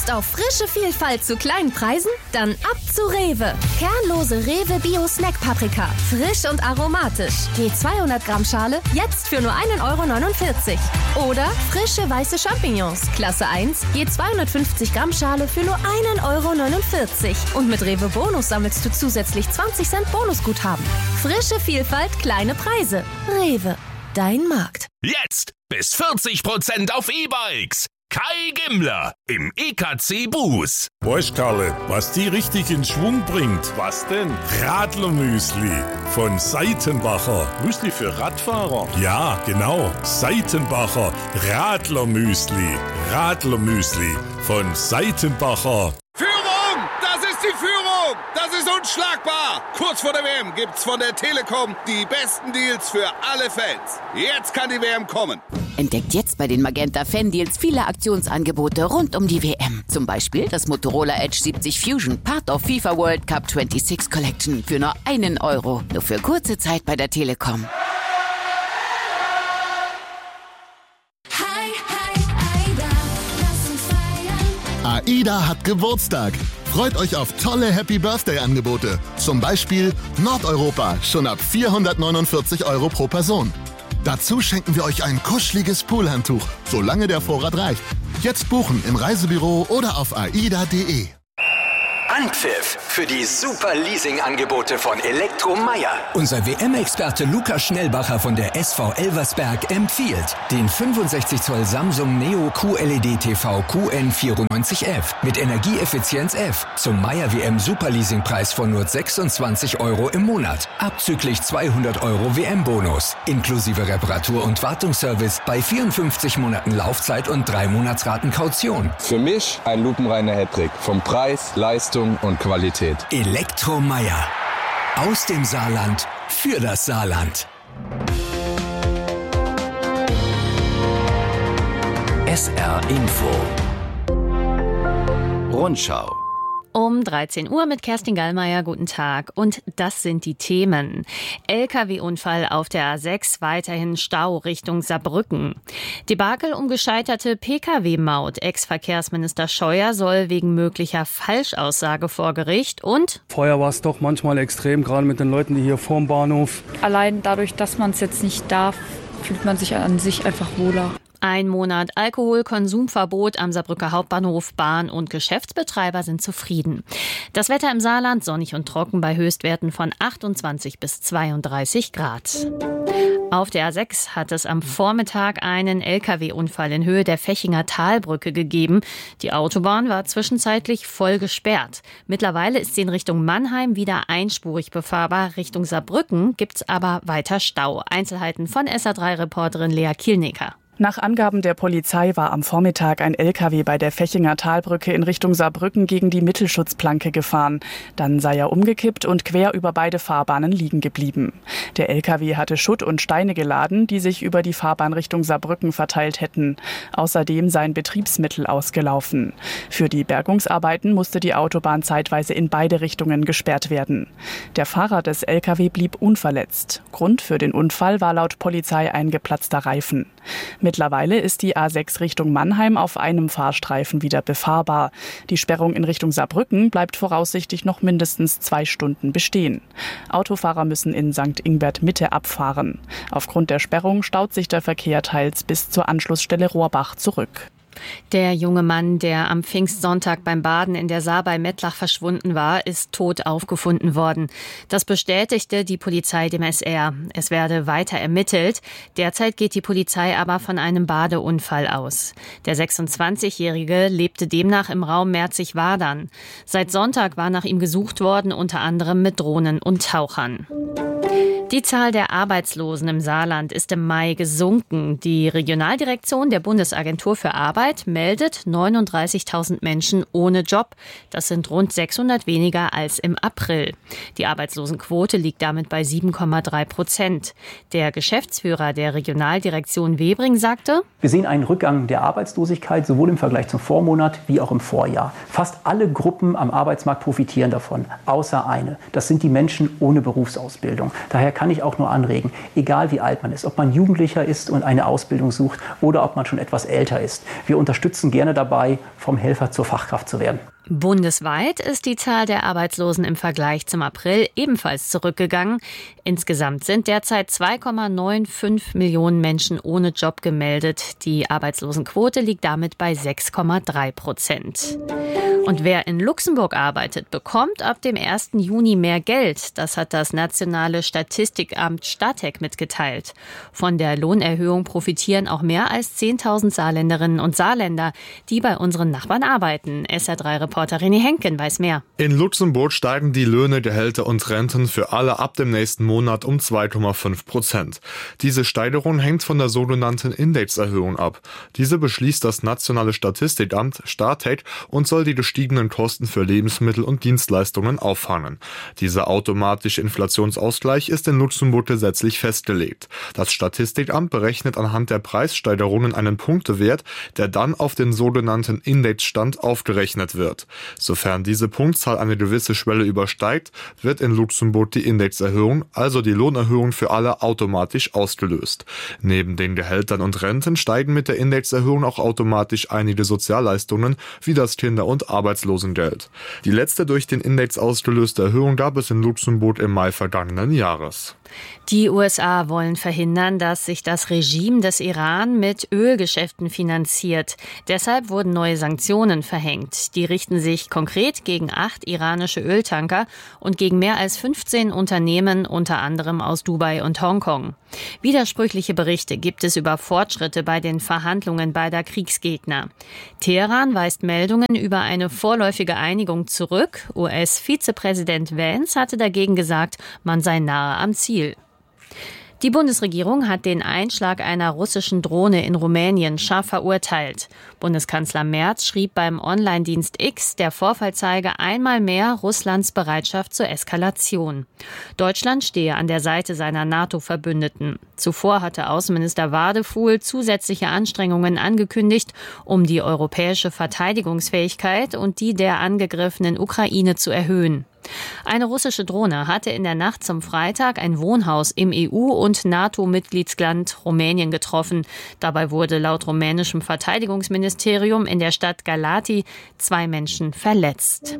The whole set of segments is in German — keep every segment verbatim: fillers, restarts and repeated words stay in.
Lust auf frische Vielfalt zu kleinen Preisen? Dann ab zu Rewe. Kernlose Rewe Bio Snack Paprika. Frisch und aromatisch. Je zweihundert Gramm Schale jetzt für nur ein Euro neunundvierzig. Oder frische weiße Champignons. Klasse eins. Je zweihundertfünfzig Gramm Schale für nur ein Euro neunundvierzig. Und mit Rewe Bonus sammelst du zusätzlich zwanzig Cent Bonusguthaben. Frische Vielfalt, kleine Preise. Rewe. Dein Markt. Jetzt bis vierzig Prozent auf E-Bikes. Kai Gimmler im E K C Bus. Weißt Karle, was die richtig in Schwung bringt? Was denn? Radlermüsli von Seitenbacher. Müsli für Radfahrer? Ja, genau. Seitenbacher Radlermüsli. Radlermüsli von Seitenbacher. Führung! Das ist die Führung! Das ist unschlagbar! Kurz vor der W M gibt's von der Telekom die besten Deals für alle Fans. Jetzt kann die W M kommen. Entdeckt jetzt bei den Magenta Fan Deals viele Aktionsangebote rund um die W M. Zum Beispiel das Motorola Edge siebzig Fusion, Part of FIFA World Cup sechsundzwanzig Collection für nur einen Euro. Nur für kurze Zeit bei der Telekom. AIDA hat Geburtstag. Freut euch auf tolle Happy-Birthday-Angebote. Zum Beispiel Nordeuropa, schon ab vierhundertneunundvierzig Euro pro Person. Dazu schenken wir euch ein kuscheliges Poolhandtuch, solange der Vorrat reicht. Jetzt buchen im Reisebüro oder auf aida punkt de. Anpfiff für die super Leasing-Angebote von Elektromeier. Unser W M-Experte Lukas Schnellbacher von der S V Elversberg empfiehlt den fünfundsechzig Zoll Samsung Neo Q L E D T V Q N vierundneunzig F mit Energieeffizienz F zum Meier W M Superleasingpreis von nur sechsundzwanzig Euro im Monat, abzüglich zweihundert Euro W M-Bonus, inklusive Reparatur- und Wartungsservice bei vierundfünfzig Monaten Laufzeit und drei Monatsraten Kaution. Für mich ein lupenreiner Hattrick vom Preis, Leistung und Qualität. Elektromeier. Aus dem Saarland für das Saarland. S R Info. Rundschau. Um dreizehn Uhr mit Kerstin Gallmeier. Guten Tag. Und das sind die Themen. L K W-Unfall auf der A sechs, weiterhin Stau Richtung Saarbrücken. Debakel um gescheiterte P K W-Maut. Ex-Verkehrsminister Scheuer soll wegen möglicher Falschaussage vor Gericht. Und vorher war es doch manchmal extrem, gerade mit den Leuten, die hier vorm Bahnhof. Allein dadurch, dass man es jetzt nicht darf, fühlt man sich an sich einfach wohler. Ein Monat Alkoholkonsumverbot am Saarbrücker Hauptbahnhof. Bahn- und Geschäftsbetreiber sind zufrieden. Das Wetter im Saarland sonnig und trocken bei Höchstwerten von achtundzwanzig bis zweiunddreißig Grad. Auf der A sechs hat es am Vormittag einen L K W-Unfall in Höhe der Fechinger Talbrücke gegeben. Die Autobahn war zwischenzeitlich voll gesperrt. Mittlerweile ist sie in Richtung Mannheim wieder einspurig befahrbar. Richtung Saarbrücken gibt's aber weiter Stau. Einzelheiten von S A drei Reporterin Lea Kielnecker. Nach Angaben der Polizei war am Vormittag ein L K W bei der Fechinger Talbrücke in Richtung Saarbrücken gegen die Mittelschutzplanke gefahren. Dann sei er umgekippt und quer über beide Fahrbahnen liegen geblieben. Der L K W hatte Schutt und Steine geladen, die sich über die Fahrbahn Richtung Saarbrücken verteilt hätten. Außerdem seien Betriebsmittel ausgelaufen. Für die Bergungsarbeiten musste die Autobahn zeitweise in beide Richtungen gesperrt werden. Der Fahrer des L K W blieb unverletzt. Grund für den Unfall war laut Polizei ein geplatzter Reifen. Mittlerweile ist die A sechs Richtung Mannheim auf einem Fahrstreifen wieder befahrbar. Die Sperrung in Richtung Saarbrücken bleibt voraussichtlich noch mindestens zwei Stunden bestehen. Autofahrer müssen in Sankt Ingbert Mitte abfahren. Aufgrund der Sperrung staut sich der Verkehr teils bis zur Anschlussstelle Rohrbach zurück. Der junge Mann, der am Pfingstsonntag beim Baden in der Saar bei Mettlach verschwunden war, ist tot aufgefunden worden. Das bestätigte die Polizei dem S R. Es werde weiter ermittelt. Derzeit geht die Polizei aber von einem Badeunfall aus. Der sechsundzwanzigjährige lebte demnach im Raum Merzig-Wadern. Seit Sonntag war nach ihm gesucht worden, unter anderem mit Drohnen und Tauchern. Die Zahl der Arbeitslosen im Saarland ist im Mai gesunken. Die Regionaldirektion der Bundesagentur für Arbeit meldet neununddreißigtausend Menschen ohne Job. Das sind rund sechshundert weniger als im April. Die Arbeitslosenquote liegt damit bei sieben Komma drei Prozent. Der Geschäftsführer der Regionaldirektion Webring sagte: Wir sehen einen Rückgang der Arbeitslosigkeit, sowohl im Vergleich zum Vormonat wie auch im Vorjahr. Fast alle Gruppen am Arbeitsmarkt profitieren davon, außer eine. Das sind die Menschen ohne Berufsausbildung. Daher kann ich auch nur anregen, egal wie alt man ist, ob man Jugendlicher ist und eine Ausbildung sucht oder ob man schon etwas älter ist. Wir unterstützen gerne dabei, vom Helfer zur Fachkraft zu werden. Bundesweit ist die Zahl der Arbeitslosen im Vergleich zum April ebenfalls zurückgegangen. Insgesamt sind derzeit zwei Komma fünfundneunzig Millionen Menschen ohne Job gemeldet. Die Arbeitslosenquote liegt damit bei sechs Komma drei Prozent. Und wer in Luxemburg arbeitet, bekommt ab dem ersten Juni mehr Geld. Das hat das nationale Statistikamt Statek mitgeteilt. Von der Lohnerhöhung profitieren auch mehr als zehntausend Saarländerinnen und Saarländer, die bei unseren Nachbarn arbeiten. S R drei Reporter René Henken weiß mehr. In Luxemburg steigen die Löhne, Gehälter und Renten für alle ab dem nächsten Monat um zwei Komma fünf Prozent. Diese Steigerung hängt von der sogenannten Indexerhöhung ab. Diese beschließt das nationale Statistikamt Statek und soll die gestiegenen Kosten für Lebensmittel und Dienstleistungen auffangen. Dieser automatische Inflationsausgleich ist in Luxemburg gesetzlich festgelegt. Das Statistikamt berechnet anhand der Preissteigerungen einen Punktewert, der dann auf den sogenannten Indexstand aufgerechnet wird. Sofern diese Punktzahl eine gewisse Schwelle übersteigt, wird in Luxemburg die Indexerhöhung, also die Lohnerhöhung für alle, automatisch ausgelöst. Neben den Gehältern und Renten steigen mit der Indexerhöhung auch automatisch einige Sozialleistungen wie das Kinder- und Arbeitslosengeld. Die letzte durch den Index ausgelöste Erhöhung gab es in Luxemburg im Mai vergangenen Jahres. Die U S A wollen verhindern, dass sich das Regime des Iran mit Ölgeschäften finanziert. Deshalb wurden neue Sanktionen verhängt. Die richten sich konkret gegen acht iranische Öltanker und gegen mehr als fünfzehn Unternehmen, unter anderem aus Dubai und Hongkong. Widersprüchliche Berichte gibt es über Fortschritte bei den Verhandlungen beider Kriegsgegner. Teheran weist Meldungen über eine vorläufige Einigung zurück. U S-Vizepräsident Vance hatte dagegen gesagt, man sei nahe am Ziel. Die Bundesregierung hat den Einschlag einer russischen Drohne in Rumänien scharf verurteilt. Bundeskanzler Merz schrieb beim Online-Dienst X, der Vorfall zeige einmal mehr Russlands Bereitschaft zur Eskalation. Deutschland stehe an der Seite seiner NATO-Verbündeten. Zuvor hatte Außenminister Wadefuhl zusätzliche Anstrengungen angekündigt, um die europäische Verteidigungsfähigkeit und die der angegriffenen Ukraine zu erhöhen. Eine russische Drohne hatte in der Nacht zum Freitag ein Wohnhaus im E U- und NATO-Mitgliedsland Rumänien getroffen. Dabei wurde laut rumänischem Verteidigungsministerium in der Stadt Galati zwei Menschen verletzt.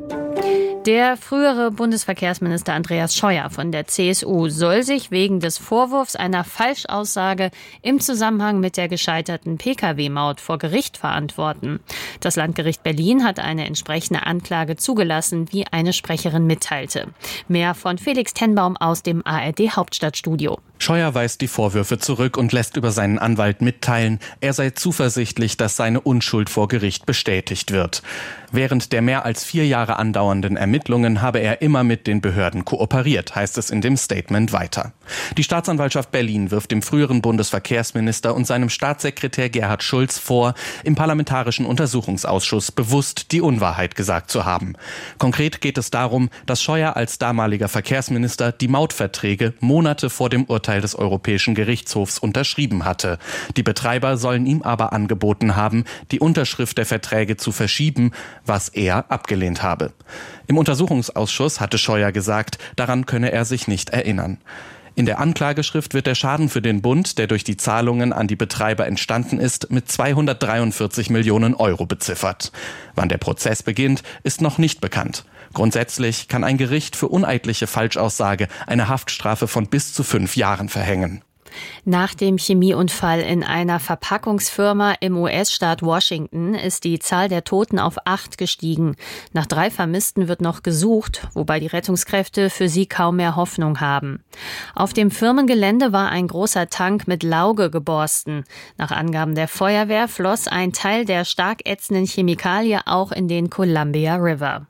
Der frühere Bundesverkehrsminister Andreas Scheuer von der C S U soll sich wegen des Vorwurfs einer Falschaussage im Zusammenhang mit der gescheiterten Pkw-Maut vor Gericht verantworten. Das Landgericht Berlin hat eine entsprechende Anklage zugelassen, wie eine Sprecherin mitteilte. Mehr von Felix Tenbaum aus dem A R D-Hauptstadtstudio. Scheuer weist die Vorwürfe zurück und lässt über seinen Anwalt mitteilen, er sei zuversichtlich, dass seine Unschuld vor Gericht bestätigt wird. Während der mehr als vier Jahre andauernden Ermittlungen habe er immer mit den Behörden kooperiert, heißt es in dem Statement weiter. Die Staatsanwaltschaft Berlin wirft dem früheren Bundesverkehrsminister und seinem Staatssekretär Gerhard Schulz vor, im Parlamentarischen Untersuchungsausschuss bewusst die Unwahrheit gesagt zu haben. Konkret geht es darum, dass Scheuer als damaliger Verkehrsminister die Mautverträge Monate vor dem Urteil des Europäischen Gerichtshofs unterschrieben hatte. Die Betreiber sollen ihm aber angeboten haben, die Unterschrift der Verträge zu verschieben, was er abgelehnt habe. Im Untersuchungsausschuss hatte Scheuer gesagt, daran könne er sich nicht erinnern. In der Anklageschrift wird der Schaden für den Bund, der durch die Zahlungen an die Betreiber entstanden ist, mit zweihundertdreiundvierzig Millionen Euro beziffert. Wann der Prozess beginnt, ist noch nicht bekannt. Grundsätzlich kann ein Gericht für uneidliche Falschaussage eine Haftstrafe von bis zu fünf Jahren verhängen. Nach dem Chemieunfall in einer Verpackungsfirma im U S-Staat Washington ist die Zahl der Toten auf acht gestiegen. Nach drei Vermissten wird noch gesucht, wobei die Rettungskräfte für sie kaum mehr Hoffnung haben. Auf dem Firmengelände war ein großer Tank mit Lauge geborsten. Nach Angaben der Feuerwehr floss ein Teil der stark ätzenden Chemikalie auch in den Columbia River.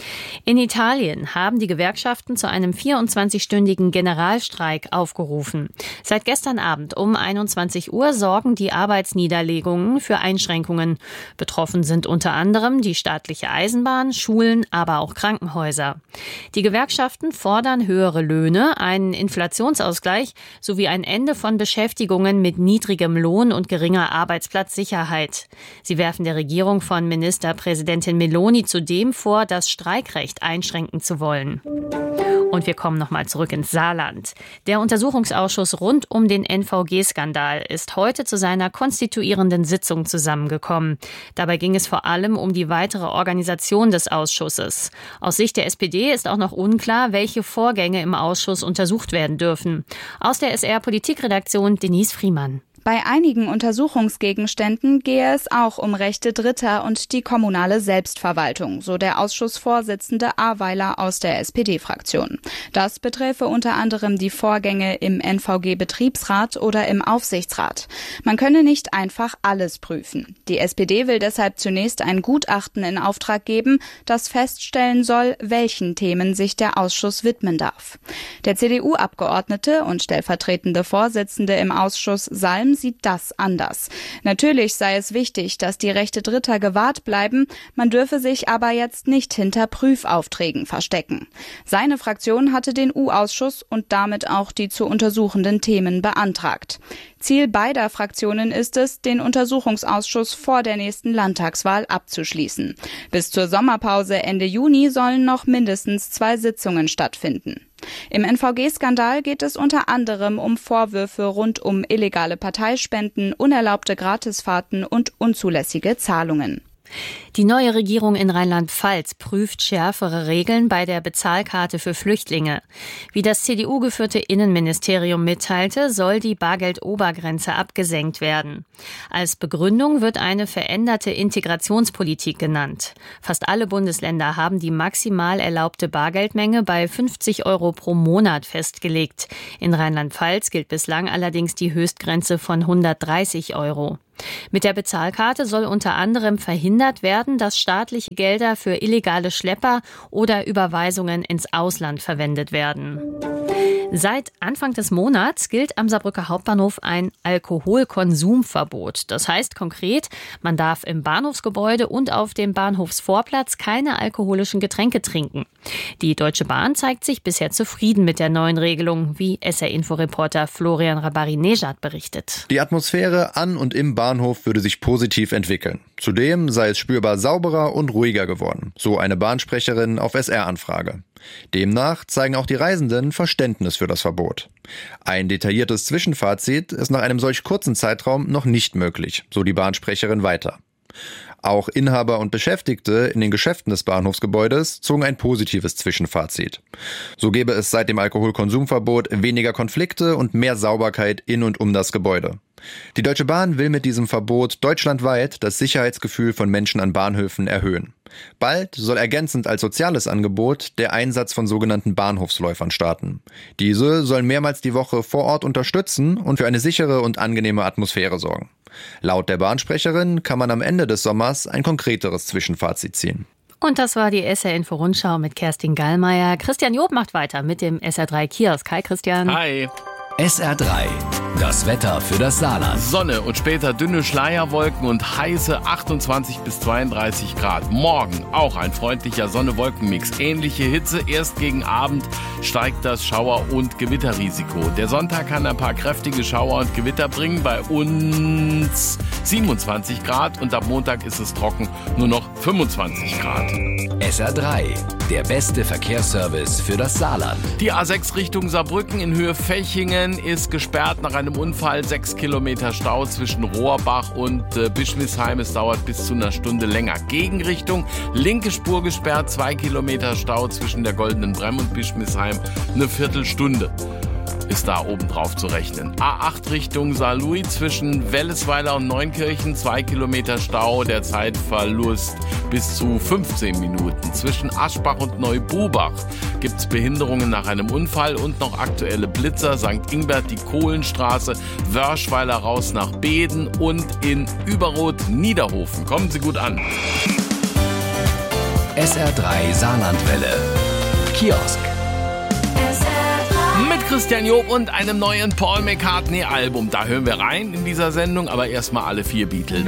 In Italien haben die Gewerkschaften zu einem vierundzwanzigstündigen Generalstreik aufgerufen. Seit gestern Abend um einundzwanzig Uhr sorgen die Arbeitsniederlegungen für Einschränkungen. Betroffen sind unter anderem die staatliche Eisenbahn, Schulen, aber auch Krankenhäuser. Die Gewerkschaften fordern höhere Löhne, einen Inflationsausgleich sowie ein Ende von Beschäftigungen mit niedrigem Lohn und geringer Arbeitsplatzsicherheit. Sie werfen der Regierung von Ministerpräsidentin Meloni zudem vor, das Streikrecht einschränken zu wollen. Und wir kommen nochmal zurück ins Saarland. Der Untersuchungsausschuss rund um den N V G-Skandal ist heute zu seiner konstituierenden Sitzung zusammengekommen. Dabei ging es vor allem um die weitere Organisation des Ausschusses. Aus Sicht der S P D ist auch noch unklar, welche Vorgänge im Ausschuss untersucht werden dürfen. Aus der S R-Politikredaktion Denise Friemann. Bei einigen Untersuchungsgegenständen gehe es auch um Rechte Dritter und die kommunale Selbstverwaltung, so der Ausschussvorsitzende Aweiler aus der S P D-Fraktion. Das beträfe unter anderem die Vorgänge im N V G-Betriebsrat oder im Aufsichtsrat. Man könne nicht einfach alles prüfen. Die S P D will deshalb zunächst ein Gutachten in Auftrag geben, das feststellen soll, welchen Themen sich der Ausschuss widmen darf. Der C D U-Abgeordnete und stellvertretende Vorsitzende im Ausschuss Salm sieht das anders. Natürlich sei es wichtig, dass die Rechte Dritter gewahrt bleiben, man dürfe sich aber jetzt nicht hinter Prüfaufträgen verstecken. Seine Fraktion hatte den U-Ausschuss und damit auch die zu untersuchenden Themen beantragt. Ziel beider Fraktionen ist es, den Untersuchungsausschuss vor der nächsten Landtagswahl abzuschließen. Bis zur Sommerpause Ende Juni sollen noch mindestens zwei Sitzungen stattfinden. Im N V G-Skandal geht es unter anderem um Vorwürfe rund um illegale Parteispenden, unerlaubte Gratisfahrten und unzulässige Zahlungen. Die neue Regierung in Rheinland-Pfalz prüft schärfere Regeln bei der Bezahlkarte für Flüchtlinge. Wie das C D U-geführte Innenministerium mitteilte, soll die Bargeldobergrenze abgesenkt werden. Als Begründung wird eine veränderte Integrationspolitik genannt. Fast alle Bundesländer haben die maximal erlaubte Bargeldmenge bei fünfzig Euro pro Monat festgelegt. In Rheinland-Pfalz gilt bislang allerdings die Höchstgrenze von hundertdreißig Euro. Mit der Bezahlkarte soll unter anderem verhindert werden, dass staatliche Gelder für illegale Schlepper oder Überweisungen ins Ausland verwendet werden. Seit Anfang des Monats gilt am Saarbrücker Hauptbahnhof ein Alkoholkonsumverbot. Das heißt konkret, man darf im Bahnhofsgebäude und auf dem Bahnhofsvorplatz keine alkoholischen Getränke trinken. Die Deutsche Bahn zeigt sich bisher zufrieden mit der neuen Regelung, wie S R-Info-Reporter Florian Rabari-Nejad berichtet. Die Atmosphäre an und im Bahnhof würde sich positiv entwickeln. Zudem sei es spürbar sauberer und ruhiger geworden, so eine Bahnsprecherin auf S R-Anfrage. Demnach zeigen auch die Reisenden Verständnis für das Verbot. Ein detailliertes Zwischenfazit ist nach einem solch kurzen Zeitraum noch nicht möglich, so die Bahnsprecherin weiter. Auch Inhaber und Beschäftigte in den Geschäften des Bahnhofsgebäudes zogen ein positives Zwischenfazit. So gäbe es seit dem Alkoholkonsumverbot weniger Konflikte und mehr Sauberkeit in und um das Gebäude. Die Deutsche Bahn will mit diesem Verbot deutschlandweit das Sicherheitsgefühl von Menschen an Bahnhöfen erhöhen. Bald soll ergänzend als soziales Angebot der Einsatz von sogenannten Bahnhofsläufern starten. Diese sollen mehrmals die Woche vor Ort unterstützen und für eine sichere und angenehme Atmosphäre sorgen. Laut der Bahnsprecherin kann man am Ende des Sommers ein konkreteres Zwischenfazit ziehen. Und das war die S R-Info-Rundschau mit Kerstin Gallmeier. Christian Job macht weiter mit dem S R drei Kiosk. Hi Christian. Hi. S R drei, das Wetter für das Saarland. Sonne und später dünne Schleierwolken und heiße achtundzwanzig bis zweiunddreißig Grad. Morgen auch ein freundlicher Sonne-Wolken-Mix. Ähnliche Hitze, erst gegen Abend steigt das Schauer- und Gewitterrisiko. Der Sonntag kann ein paar kräftige Schauer und Gewitter bringen, bei uns siebenundzwanzig Grad und ab Montag ist es trocken, nur noch fünfundzwanzig Grad. S R drei, der beste Verkehrsservice für das Saarland. Die A sechs Richtung Saarbrücken in Höhe Fechingen ist gesperrt nach einem Unfall. Sechs Kilometer Stau zwischen Rohrbach und äh, Bischmisheim. Es dauert bis zu einer Stunde länger. Gegenrichtung, linke Spur gesperrt. Zwei Kilometer Stau zwischen der Goldenen Bremm und Bischmisheim. Eine Viertelstunde ist da oben drauf zu rechnen. A acht Richtung Saarlouis zwischen Wellesweiler und Neunkirchen. Zwei Kilometer Stau, der Zeitverlust bis zu fünfzehn Minuten. Zwischen Aschbach und Neububach gibt es Behinderungen nach einem Unfall und noch aktuelle Blitzer. Sankt Ingbert, die Kohlenstraße, Wörschweiler raus nach Beeden und in Überroth Niederhofen. Kommen Sie gut an. S R drei Saarlandwelle. Kiosk. Mit Christian Job und einem neuen Paul McCartney-Album. Da hören wir rein in dieser Sendung, aber erstmal alle vier Beatles.